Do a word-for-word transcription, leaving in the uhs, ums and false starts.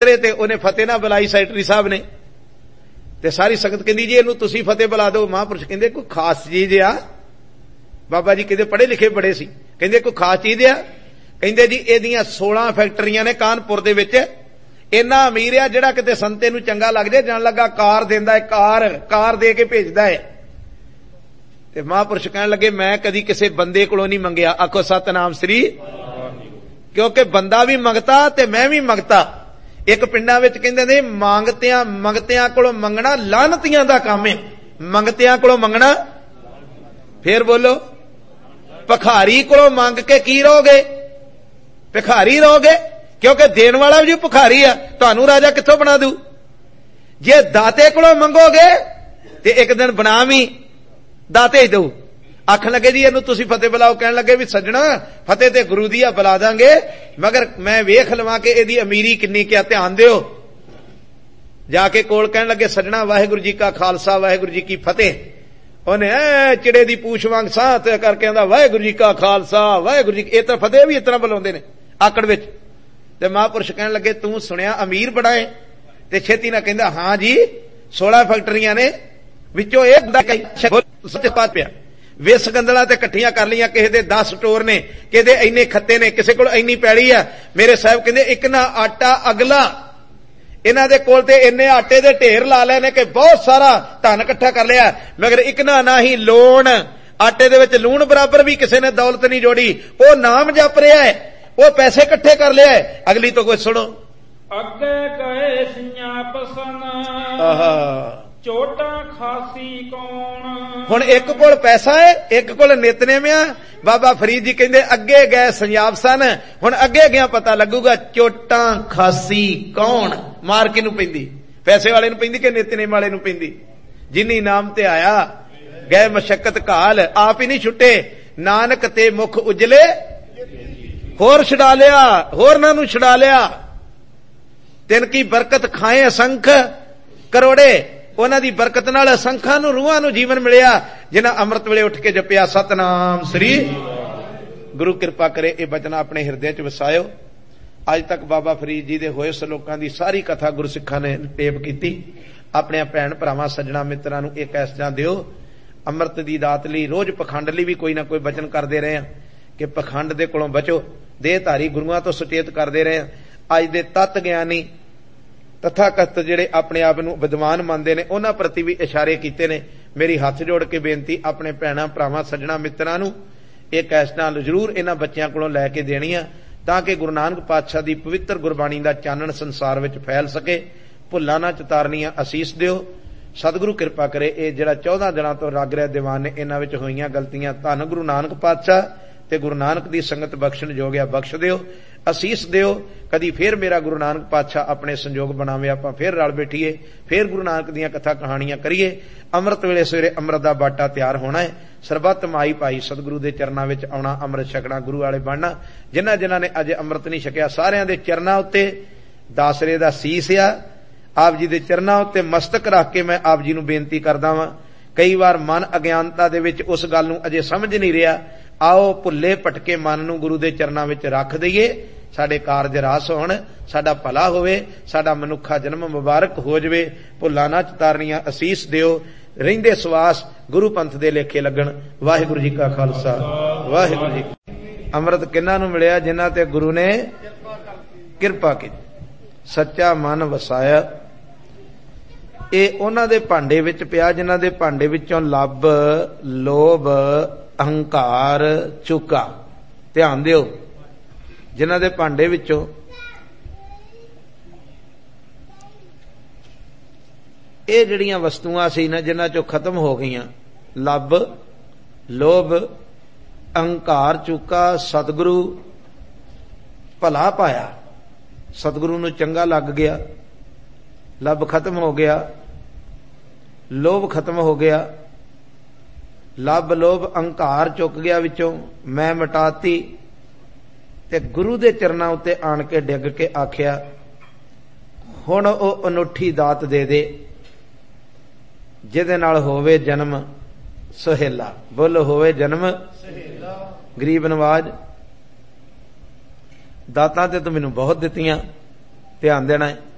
उतरे ते उन्हें फतेह ना बुलाई सैकटरी साहब ने, ते सारी संगत कहती जी इहनूं तुसीं फतेह बुला दो। महापुरुष कहंदे कोई खास चीज आ? बाबा जी कहते पढ़े लिखे बड़े सी, कहंदे कोई खास चीज आ? कहंदे जी इहदियां सोलह फैक्टरियां ने कानपुर दे विच, इन्ना अमीर आ जिहड़ा किते संते नूं चंगा लग जाए जान लगा कार देंदा है, कार कार दे के भेजदा है। ते महापुरुष कहण लगे मैं कदी किसी बंदे कोलों नहीं मंगिया। आखो सतनाम श्री, क्योंकि बंदा भी मंगता ते मैं भी मंगता। एक पिंडां विच कहंदे ने मांगतियां मंगतियां कोलों मंगना लानतियां दा काम है। मंगतियां कोलों मंगना, फिर बोलो भिखारी कोलों मंग के की रहोगे? भिखारी रहोगे, क्योंकि देण वाला भी भिखारी आ, तुहानूं राजा कित्थों बना दू? जे दाते कोलों मंगोगे ते एक दिन बना भी दाते ही दऊ। आखन लगे जी इहनूं तुसीं फतेह बुलाओ। कहण लगे भी सज्जणा फतेह ते गुरु दी आ बुला दांगे, मगर मैं वेख लवां कि इहदी अमीरी किन्नी, क्या ध्यान दिओ। जाके कोल कहण लगे सज्जणा वाहिगुरू जी का खालसा वाहिगुरू जी की फतेह। उन्हें ऐ चिड़े दी पूछ वांग साह करके आंदा वाहिगुरू जी का खालसा वाहिगुरू जी। इह तां फतेह भी इतना बुलाउंदे ने आकड़ विच। ते महापुरुष कहण लगे तूं सुणिया अमीर बड़ा है? ते छेती ना कहंदा हां जी सोलह फैक्टरियां ने, विचों एक सच पात पिया विस गंदला ते इकट्ठियां कर लिया, किसी दे दस स्टोर ने, किसी दे इन्ने खत्ते ने, किसी कोल इन्नी पैड़ी आ। मेरे साहब कहंदे इक ना आटा अगला, इन्हां दे कोल ते इन्ने आटे दे ढेर ला लए ने कि बहुत सारा धन इकट्ठा कर लिया, मगर इक ना ना ही लोन, आटे दे विच लूण बराबर भी किसी ने दौलत नहीं जोड़ी। वो नाम जप रहा है, वो पैसे इकट्ठे कर लिया है। अगली तो कोई सुनो अगे गए सियापसन चोटा खासी कौन। हुण एक कोल पैसा है, एक कोल नितनेम आ। बाबा फरीद जी कहंदे अगे गए संजाब सन, हुण अगे गया पता लगूगा चोटा खासी कौन। मार किनू पैंदी? पैसे वाले नू पैंदी कि नितनेम वाले नू पैंदी? जिन्नी नाम ते आया गए मशक्कत घाल, आप ही नहीं छुट्टे। नानक ते मुख उजले होर छड़ा लिया, होर ना नू छड़ा लिया। तिन की बरकत खाए असंख करोड़े, उन्हां दी बरकत नाल असंखां नूं रूहां नूं जीवन मिलिया, जिन्हां अमृत वेले उठ के जपिया सतनाम श्री। गुरु कृपा करे ये बचन अपने हिरदे च वसायो। अज तक बाबा फरीद जी दे होए सलोकां दी सारी कथा गुरसिखां ने टेप कीती। अपने भैण भरावां सज्जणा मित्रां नूं एक ऐसा दिओ। अमृत दी दात लई रोज पखंड लई भी कोई ना कोई बचन करदे रहे कि पखंड दे कोलों बचो। देहधारी गुरुआं तो सुचेत करदे रहे। अज दे तत्त ज्ञानी तथाकथित जिहड़े अपने आप नूं विद्वान मनदे ने, उन्हां प्रति भी इशारे कीते ने। मेरी हाथ जोड़ के बेनती अपने भैणां भरावां सज्जणा मित्रां नूं एक ऐसा जरूर इन्हां बच्चियां कोलों लैके देनी आ, तां कि गुरु नानक पातशाह दी पवित्र गुरबाणी दा चानण संसार विच फैल सके। भुल्लां ना चतारनियां असीस दिओ। सतगुरु कृपा करे ये जिहड़ा चौदह दिनां तो रागरह दीवान ने, इन्हां विच होईयां गलतियां धन गुरु नानक पातशाह ते गुरु नानक दी संगत बख्शण जोगिया बख्श दिओ, असीस दिओ। कदी फिर मेरा गुरु नानक पातशाह अपने संजोग बनावे, आपां फिर रल बैठीए, फिर गुरु नानक दीयां कथा कहानियां करिए। अमृत वेले सवेरे अमृत दा बाटा तैयार होना है। सरबत माई भाई सतगुरु दे चरनां विच आउणा, अमृत छकणा, गुरु वाले बनना। जिन्हां जिन्हां ने अजे अमृत नहीं छकिया सारियां दे चरनां उत्ते दासरे दा सीस आ। आप जी दे चरनां उत्ते मस्तक रख के मैं आप जी नूं बेनती करदा वां। कई बार मन अज्ञानता दे विच उस गल नूं अजे समझ नहीं रिहा। आओ भुल्ले भटके मन नूं गुरु दे चरनां विच रख दईए। साडे कारज रास होण, साडा भला होवे, साडा मनुखा जन्म मुबारक हो जावे। भुल्लां ना चतारनियां असीस दिओ। रहिंदे सवास गुरु पंथ दे लेखे लगण। वाहिगुरू जी का खालसा वाहिगुरू जी। अमृत किन्हां नूं मिलिया? जिन्हां ते गुरु ने किरपा की, सच्चा मन वसाया। ये उन्हां दे भांडे विच पिया जिन्हां दे भांडे विचों लभ, लोभ, अहंकार चुका। ध्यान दिओ, जिन्हां दे भांडे विचों ये जिहड़ियां वस्तुआं सी ना जिन्हां चों खत्म हो गईयां, लभ, लोभ, अहंकार चुका, सतगुरु भला पाया, सतगुरु नूं चंगा लग गया, लभ खत्म हो गया, लोभ खत्म हो गया, लभ लोभ अहंकार चुक गया विचों, मैं मिटाती ते गुरु दे चरनां उत्ते आण के डिग के आखिया हुण ओ अनूठी दात दे दे जिहदे नाल होवे जन्म सुहेला। बोलो होवे जन्म सुहेला। गरीब नवाज दातां ते तूं मैनूं बहुत दित्तियां, ध्यान देना है।